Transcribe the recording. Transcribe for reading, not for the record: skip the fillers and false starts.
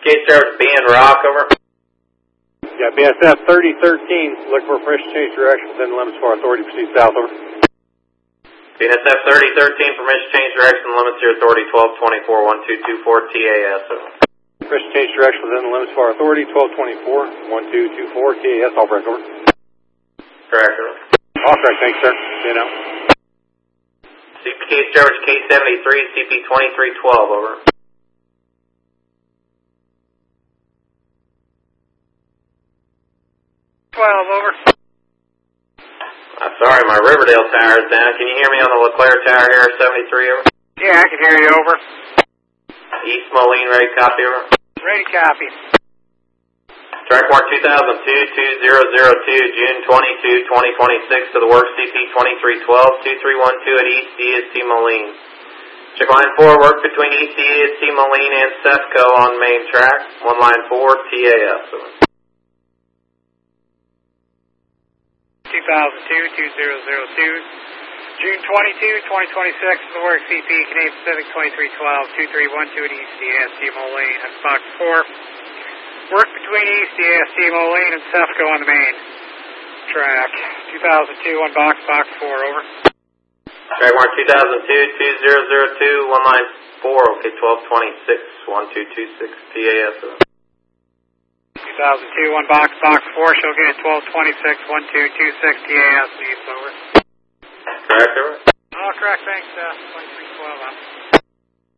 Case service B and Rock, over. Yeah, BSF 3013, look for permission to change direction within the limits of our authority, proceed south, over. BNSF 3013, permission change direction, limits to your authority 1224, 1224 TAS, over. Permission change direction within the limits of our authority, 1224, 1224 TAS, all correct, over. Correct, over. All correct, thanks, sir. See you now. CP case service K73, CP 2312, over. Over. Sorry, my Riverdale tower is down. Can you hear me on the LeClaire tower here, 73, over? Yeah, I can hear you, over. East Moline, ready, copy, over. Ready, copy. Track mark 2002-2002, June 22, 2026 to the work CP 2312, 2312 at East DST Moline. Check line 4, work between East DST Moline and CEFCO on main track. One line 4, TAS, over. 2002-2002, June 22, 2026, the work CP, Canadian Pacific 2312, 2312 at East DST Moline, that's box 4. Work between East DST Moline and CEFCO on the main track. 2002 on box 4, over. Track mark 2002-2002, one line 4, okay, 1226, 1226 TAS, over. 2002 on box 4, she'll get 1226, 1226 TAS, leads, over. Correct, over. All correct, thanks, 2312 on.